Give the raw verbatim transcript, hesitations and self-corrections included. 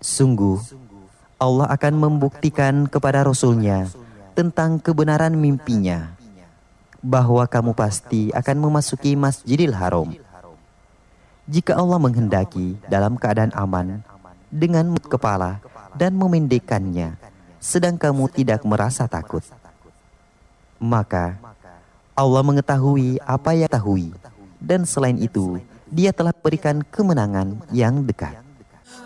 Sungguh, Allah akan membuktikan kepada Rasul-Nya tentang kebenaran mimpinya, bahwa kamu pasti akan memasuki Masjidil Haram. Jika Allah menghendaki dalam keadaan aman, dengan kepala dan memendekkannya, sedang kamu tidak merasa takut, maka Allah mengetahui apa yang tahui, dan selain itu, Dia telah berikan kemenangan yang dekat.